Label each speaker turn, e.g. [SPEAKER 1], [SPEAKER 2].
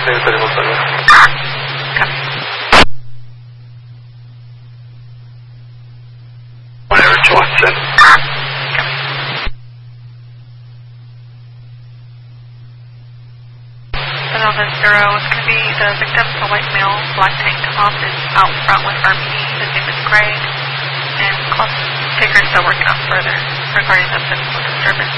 [SPEAKER 1] Watson.
[SPEAKER 2] And on the 0, it's going to be the victim, the white male, black tank top, is out front with RP. His name is Greg. And call taker is still working on further regarding the physical disturbance.